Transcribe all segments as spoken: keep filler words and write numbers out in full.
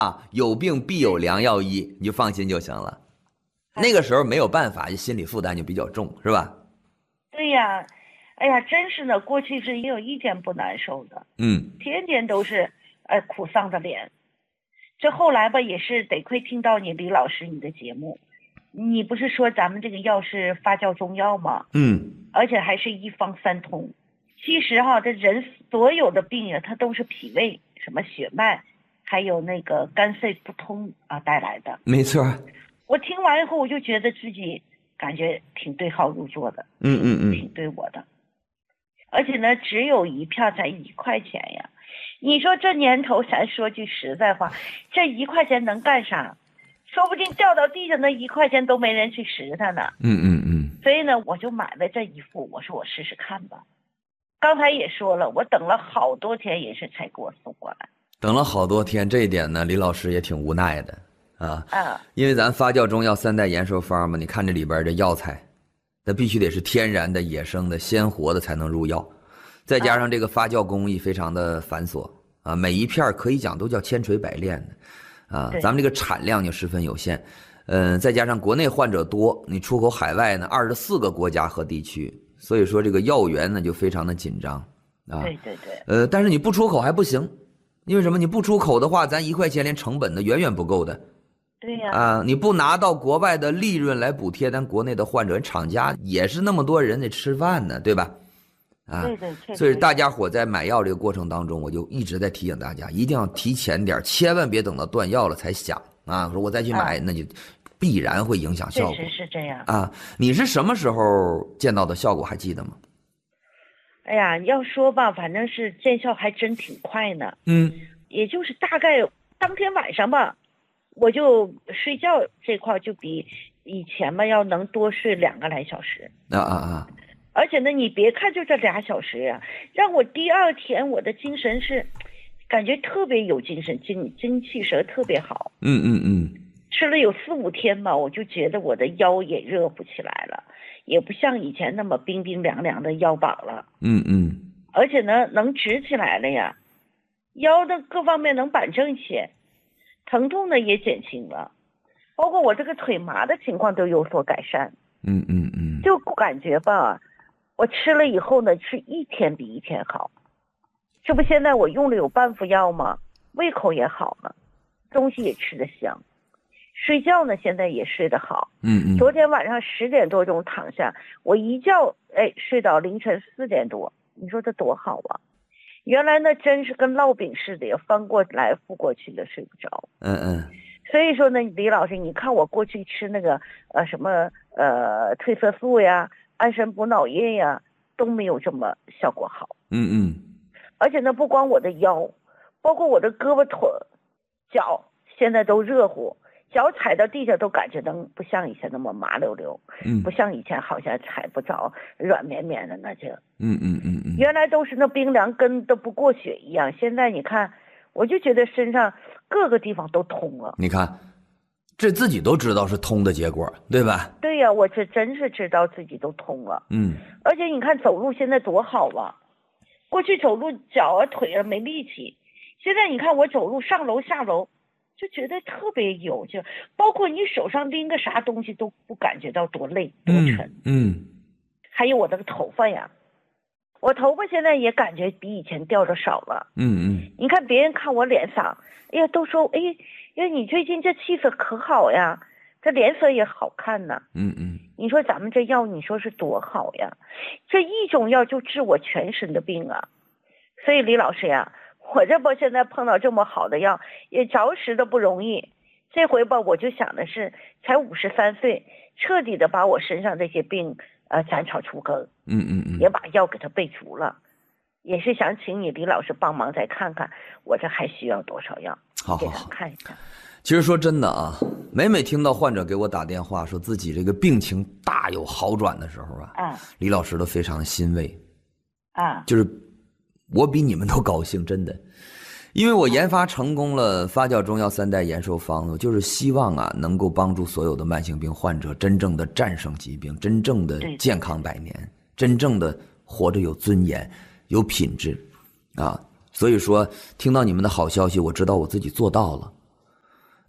啊，有病必有良药医，你就放心就行了。那个时候没有办法，心理负担就比较重，是吧？ 对呀，哎呀，真是呢，过去是也有一天不难受的， 嗯， 天天都是呃苦丧的脸。这后来吧，也是得亏听到你李老师你的节目，你不是说咱们这个药是发酵中药吗？ 嗯， 而且还是一方三通。其实哈，这人所有的病啊，它都是脾胃、什么血脉，还有那个肝肾不通啊带来的。 没错。 我听完以后，我就觉得自己感觉挺对号入座的， 嗯嗯嗯， 挺对我的。而且呢，只有一票才一块钱呀。你说这年头，咱说句实在话，这一块钱能干啥？说不定掉到地上那一块钱都没人去拾它呢。 嗯嗯嗯。 所以呢，我就买了这一副，我说我试试看吧。刚才也说了，我等了好多天，也是才给我送过来。 等了好多天，这一点呢，李老师也挺无奈的啊。 啊， 因为咱发酵中药三代延寿方嘛，你看这里边的药材，那必须得是天然的、野生的、鲜活的才能入药，再加上这个发酵工艺非常的繁琐啊，每一片可以讲都叫千锤百炼的啊。咱们这个产量就十分有限，嗯，再加上国内患者多，你出口海外呢，二十四个国家和地区。所以说这个药源呢就非常的紧张啊， 对对对， 呃，但是你不出口还不行，因为什么？你不出口的话，咱一块钱连成本的远远不够的。 对呀， 啊，你不拿到国外的利润来补贴咱国内的患者，厂家也是那么多人得吃饭呢，对吧？啊， 对对，确实。 所以大家伙在买药这个过程当中，我就一直在提醒大家，一定要提前点，千万别等到断药了才想啊，说我再去买，那就。必然会影响效果， 确实是这样啊！你是什么时候见到的效果还记得吗？ 哎呀，要说吧，反正是见效还真挺快呢。 嗯， 也就是大概当天晚上吧，我就睡觉这块就比以前吧要能多睡两个来小时。 啊啊啊！ 而且呢，你别看就这俩小时呀、啊，让我第二天我的精神是感觉特别有精神，精精气神特别好。 嗯嗯嗯。 吃了有四五天吧，我就觉得我的腰也热乎起来了，也不像以前那么冰冰凉凉的腰膀了。 嗯嗯。 而且呢，能直起来了呀，腰的各方面能板正一些，疼痛呢也减轻了，包括我这个腿麻的情况都有所改善。 嗯嗯嗯。 就感觉吧，我吃了以后呢，是一天比一天好。这不现在我用了有半副药吗？胃口也好了，东西也吃得香。睡觉呢，现在也睡得好。 嗯嗯。 昨天晚上十点多钟躺下，我一觉哎睡到凌晨四点多，你说这多好啊！原来呢，真是跟烙饼似的，也翻过来覆过去的，睡不着。 嗯嗯。 所以说呢，李老师，你看我过去吃那个呃什么呃褪色素呀、安神补脑液呀，都没有这么效果好。 嗯嗯。 而且呢，不光我的腰，包括我的胳膊腿、脚，现在都热乎。脚踩到地下都感觉能不像以前那么麻溜溜， 嗯， 不像以前好像踩不着，软绵绵的那就， 嗯嗯嗯嗯， 原来都是那冰凉跟都不过血一样，现在你看，我就觉得身上各个地方都通了。 你看，这自己都知道是通的结果，对吧？ 对呀、啊，我这真是知道自己都通了。 嗯， 而且你看走路现在多好啊，过去走路脚啊腿啊没力气，现在你看我走路上楼下楼。就觉得特别有劲，包括你手上拎个啥东西都不感觉到多累多沉。 嗯。嗯， 还有我这个头发呀，我头发现在也感觉比以前掉的少了。 嗯嗯。 你看别人看我脸上，哎呀，都说哎，因为你最近这气色可好呀，这脸色也好看呢。 嗯嗯。 你说咱们这药，你说是多好呀？这一种药就治我全身的病啊。所以李老师呀。我这不现在碰到这么好的药，也着实的不容易。这回吧，我就想的是，才五十三岁，彻底的把我身上这些病呃斩草除根。 嗯嗯嗯。 也把药给它备足了，也是想请你李老师帮忙再看看，我这还需要多少药？ 好好好， 看一下。 其实说真的啊，每每听到患者给我打电话说自己这个病情大有好转的时候啊， 啊， 李老师都非常的欣慰。 啊， 就是。我比你们都高兴，真的，因为我研发成功了发酵中药三代延寿方，我就是希望啊，能够帮助所有的慢性病患者真正的战胜疾病，真正的健康百年，真正的活着有尊严、有品质，啊，所以说听到你们的好消息，我知道我自己做到了，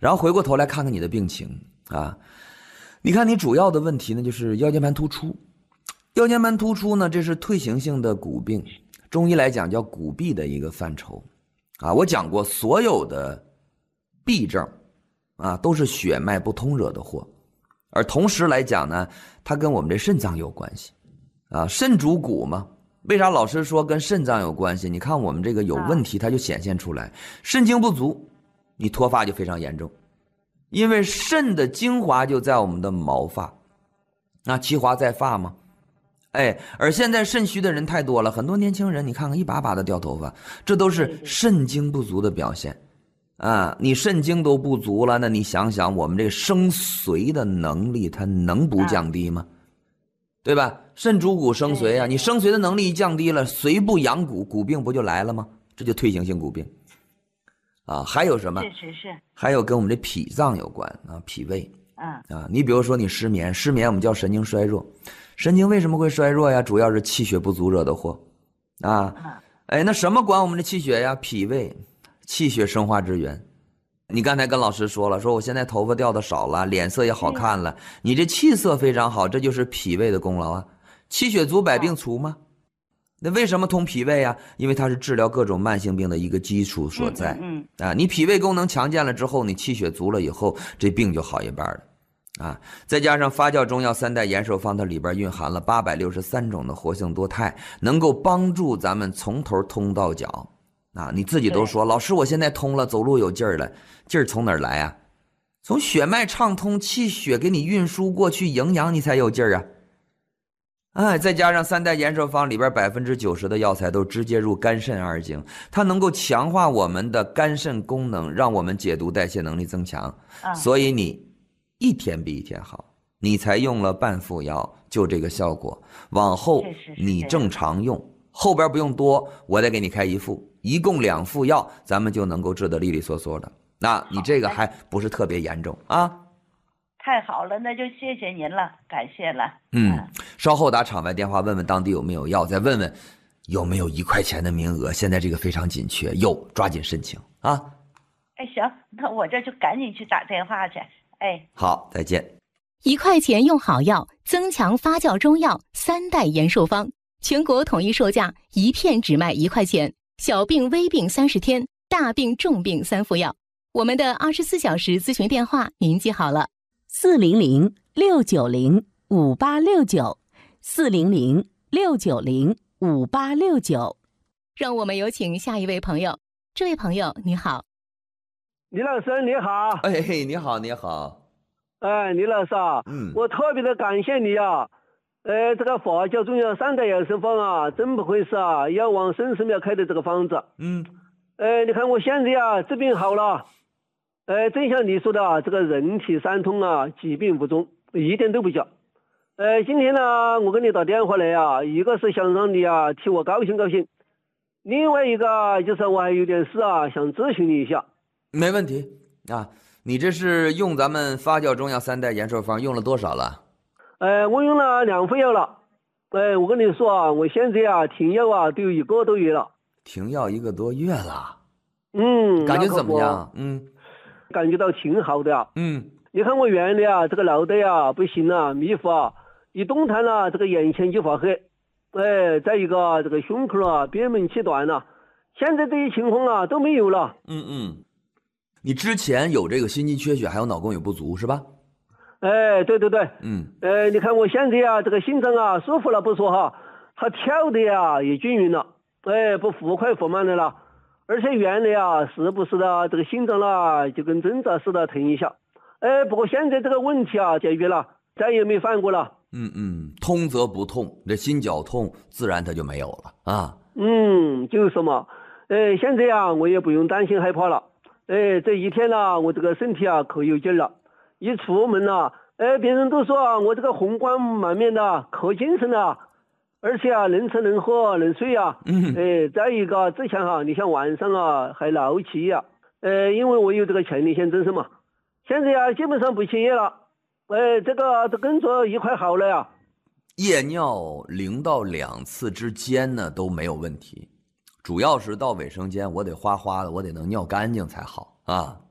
然后回过头来看看你的病情啊，你看你主要的问题呢就是腰间盘突出。腰间盘突出呢，这是退行性的骨病，中医来讲叫骨痹的一个范畴啊。我讲过，所有的痹症啊都是血脉不通惹的祸，而同时来讲呢，它跟我们这肾脏有关系啊。肾主骨嘛，为啥老师说跟肾脏有关系？你看我们这个有问题，它就显现出来。肾精不足，你脱发就非常严重，因为肾的精华就在我们的毛发，那其华在发嘛。哎，而现在肾虚的人太多了，很多年轻人你看看一把把的掉头发，这都是肾精不足的表现啊。你肾精都不足了，那你想想我们这个生髓的能力它能不降低吗？对吧？肾主骨生髓啊，你生髓的能力一降低了，髓不养骨，骨病不就来了吗？这就退行性骨病啊。还有什么？ 是是是， 还有跟我们这脾脏有关啊，脾胃。 嗯啊，你比如说你失眠，失眠我们叫神经衰弱，神经为什么会衰弱呀？主要是气血不足惹的祸啊。哎，那什么管我们的气血呀？脾胃，气血生化之源。你刚才跟老师说了，说我现在头发掉的少了，脸色也好看了，你这气色非常好，这就是脾胃的功劳啊。气血足，百病除吗？那为什么通脾胃啊？因为它是治疗各种慢性病的一个基础所在。 嗯啊，你脾胃功能强健了之后，你气血足了以后，这病就好一半了。啊，再加上发酵中药三代延寿方，它里边蕴含了八百六十三种的活性多肽，能够帮助咱们从头通到脚。啊，你自己都说，老师，我现在通了，走路有劲儿了，劲儿从哪儿来啊？从血脉畅通，气血给你运输过去，营养你才有劲儿啊。哎，再加上三代延寿方里边百分之九十的药材都直接入肝肾二经，它能够强化我们的肝肾功能，让我们解毒代谢能力增强。 啊、 所以你一天比一天好，你才用了半副药就这个效果，往后你正常用，后边不用多，我再给你开一副，一共两副药，咱们就能够治得利利索索的。那你这个还不是特别严重啊。 太好了，那就谢谢您了，感谢了。 嗯，稍后打场外电话问问当地有没有药，再问问有没有一块钱的名额，现在这个非常紧缺，有抓紧申请啊。 哎，行，那我这就赶紧去打电话去。哎， 好，再见。 一块钱用好药，增强发酵中药三代延寿方，全国统一售价，一片只卖一块钱，小病微病三十天，大病重病三副药。我们的二十四小时咨询电话您记好了。 四零零六九零五八六九，四零零六九零五八六九。 让我们有请下一位朋友。这位朋友你好。 李老师你好。 哎，你好你好。 哎，李老师啊， 嗯， 我特别的感谢你啊。呃，这个发酵中药三代延寿方啊，真不愧是啊，要往生寺庙开的这个方子。 嗯， 呃，你看我现在啊，治病好了。呃，正像你说的啊，这个人体三通啊，疾病无踪，一点都不假。呃，今天呢，我给你打电话来啊，一个是想让你啊替我高兴高兴，另外一个就是我还有点事啊，想咨询你一下。 没问题啊，你这是用咱们发酵中药三代延寿方用了多少了？ 呃，我用了两副药了。呃，我跟你说啊，我现在啊停药啊都有一个多月了。 停药一个多月了。 嗯， 感觉怎么样？嗯。 感觉到挺好的啊。 嗯， 你看我原来啊这个脑袋啊不行啊，迷糊啊，一动弹了、啊、这个眼前就发黑，哎，再一个这个胸口啊憋闷气短了、啊，现在这些情况啊都没有了。 嗯嗯，你之前有这个心肌缺血还有脑供血不足是吧？ 哎，对对对。 嗯， 呃，你看我现在啊这个心脏啊舒服了不说哈，它跳的呀也均匀了，哎，不忽快忽慢的了。而且原来啊，时不时的这个心脏啦，就跟针扎似的疼一下，哎，不过现在这个问题啊解决了，再也没犯过了。 嗯嗯，通则不痛，这心绞痛自然它就没有了啊。 嗯，就是嘛，哎，现在啊我也不用担心害怕了，哎，这一天呢，我这个身体啊可有劲了，一出门啊，哎，别人都说啊我这个红光满面的，可精神了。而且啊，能吃能喝能睡啊， 嗯， 哎，再一个之前哈、啊，你像晚上啊还闹气呀、啊，呃，因为我有这个前列腺增生嘛，现在啊基本上不起夜了，哎，这个这跟着一块好了呀。 夜尿零到两次之间呢都没有问题，主要是到卫生间我得哗哗的，我得能尿干净才好啊。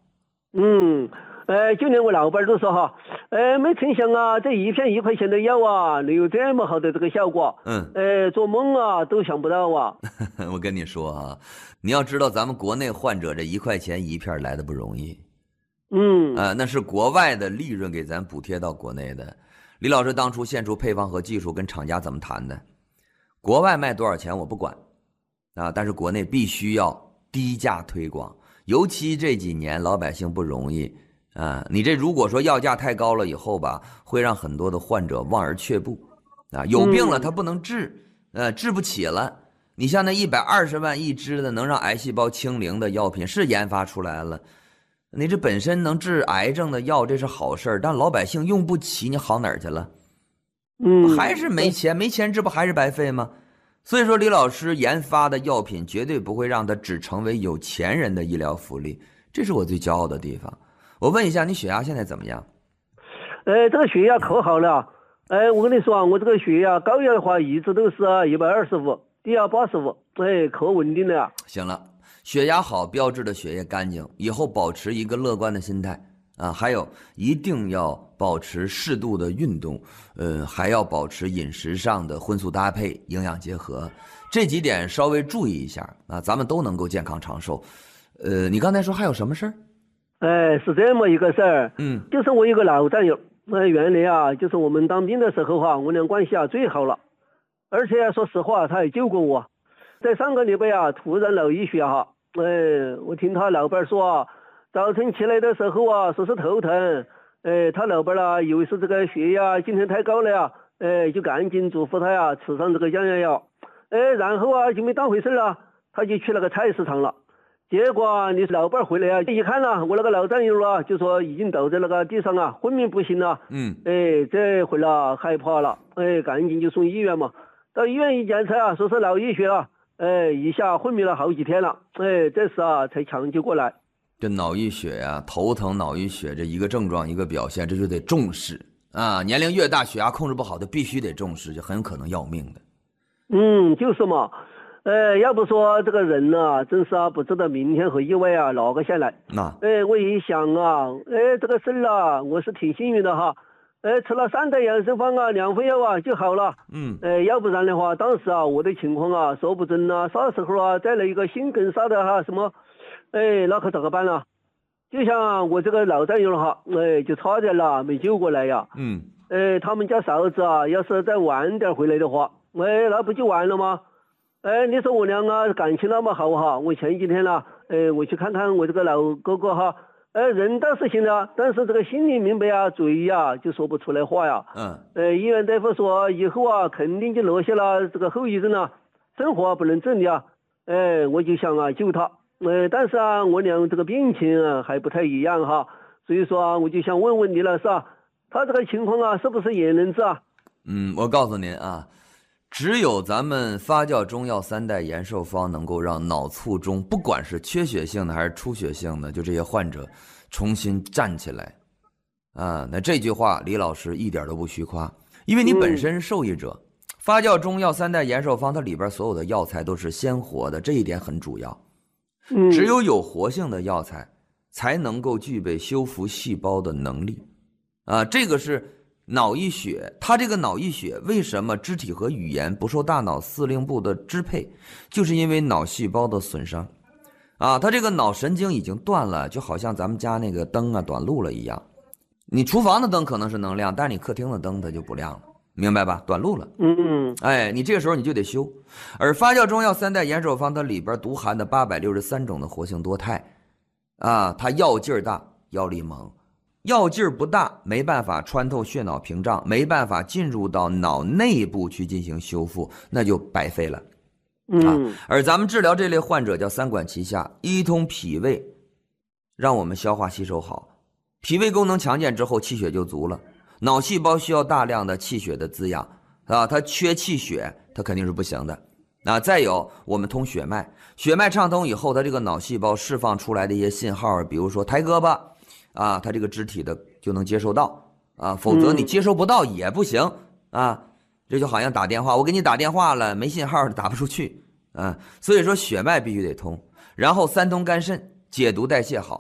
嗯，呃，就连我老板都说哈，呃，没成想啊，这一片一块钱的药啊，能有这么好的这个效果。 嗯， 呃，做梦啊都想不到啊。 我跟你说啊，你要知道咱们国内患者这一块钱一片来的不容易。 嗯， 啊、呃，那是国外的利润给咱补贴到国内的。李老师当初献出配方和技术跟厂家怎么谈的？国外卖多少钱我不管啊，但是国内必须要低价推广，尤其这几年老百姓不容易啊。你这如果说药价太高了以后吧，会让很多的患者望而却步啊。有病了他不能治，呃，治不起了。你像那一百二十万一支的能让癌细胞清零的药品是研发出来了。你这本身能治癌症的药，这是好事但老百姓用不起，你好哪儿去了？ 嗯， 还是没钱，没钱治不还是白费吗？所以说，李老师研发的药品绝对不会让它只成为有钱人的医疗福利，这是我最骄傲的地方。我问一下，你血压现在怎么样？ 呃，这个血压可好了。哎，我跟你说啊，我这个血压高压的话，一直都是一百二十五，低压八十五，哎，可稳定了。 行了。血压好标志的血液干净，以后保持一个乐观的心态啊，还有一定要保持适度的运动，呃，还要保持饮食上的荤素搭配，营养结合，这几点稍微注意一下啊，咱们都能够健康长寿。呃，你刚才说还有什么事儿？ 哎，是这么一个事儿， 嗯， 就是我一个老战友，呃，原来啊，就是我们当兵的时候啊，我俩关系啊最好了，而且说实话，他也救过我。在上个礼拜啊，突然脑溢血哈，哎，我听他老伴说啊，早晨起来的时候啊，说是头疼，哎，他老伴啊，以为是这个血压今天太高了呀，哎，就赶紧嘱咐他呀，吃上这个降压药，哎，然后啊就没当回事了，他就去那个菜市场了，结果啊，你老伴回来啊，一看啊，我那个老战友啊，就说已经倒在那个地上啊，昏迷不醒了， 嗯， 哎，这回了害怕了，哎，赶紧就送医院嘛，到医院一检查啊，说是脑溢血了。哎，一下昏迷了好几天了，哎，这时啊才抢救过来。 这脑溢血呀、啊，头疼、脑溢血这一个症状一个表现，这就得重视啊。年龄越大，血压控制不好的必须得重视，就很有可能要命的。 嗯，就是嘛，呃，要不说这个人呢、啊，真是啊，不知道明天和意外啊哪个先来。 那， 哎，我一想啊，哎，这个事儿啊，我是挺幸运的哈。哎，吃了三代养生方啊，两副药啊就好了。 嗯， 哎，要不然的话，当时啊，我的情况啊，说不准啊，啥时候啊，再来一个心梗啥的哈，什么，哎，那可咋个办呢？就像我这个老战友哈，哎，就差点了，没救过来呀。 嗯， 哎，他们家嫂子啊，要是再晚点回来的话，哎，那不就完了吗？哎，你说我俩啊，感情那么好哈，我前几天呢，哎，我去看看我这个老哥哥哈。呃，人倒是行了，但是这个心里明白啊，嘴呀就说不出来话呀。 嗯。 呃，医院大夫说以后啊，肯定就落下了这个后遗症了，生活不能自理啊。哎，我就想啊救他。呃，但是啊，我俩这个病情啊还不太一样哈，所以说啊，我就想问问李老师啊，他这个情况啊，是不是也能治啊？ 嗯，我告诉您啊，只有咱们发酵中药三代延寿方能够让脑卒中，不管是缺血性的还是出血性的，就这些患者重新站起来啊。那这句话李老师一点都不虚夸，因为你本身是受益者。嗯、发酵中药三代延寿方它里边所有的药材都是鲜活的，这一点很主要。 嗯， 只有有活性的药材才能够具备修复细胞的能力啊，这个是脑溢血，它这个脑溢血为什么肢体和语言不受大脑司令部的支配，就是因为脑细胞的损伤啊，它这个脑神经已经断了，就好像咱们家那个灯啊短路了一样。你厨房的灯可能是能亮，但是你客厅的灯它就不亮了，明白吧？短路了。 嗯嗯， 哎，你这个时候你就得修。而发酵中药三代延寿方它里边独含的八百六十三种的活性多肽啊，它药劲儿大，药力猛。药劲儿不大，没办法穿透血脑屏障，没办法进入到脑内部去进行修复，那就白费了。啊，而咱们治疗这类患者叫三管齐下，一通脾胃，让我们消化吸收好，脾胃功能强健之后，气血就足了。脑细胞需要大量的气血的滋养啊，它缺气血，它肯定是不行的。啊，再有我们通血脉，血脉畅通以后，它这个脑细胞释放出来的一些信号，比如说抬胳膊。啊，他这个肢体的就能接收到啊，否则你接收不到也不行啊。这就好像打电话，我给你打电话了，没信号打不出去啊。所以说血脉必须得通，然后三通肝肾，解毒代谢好，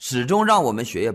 始终让我们血液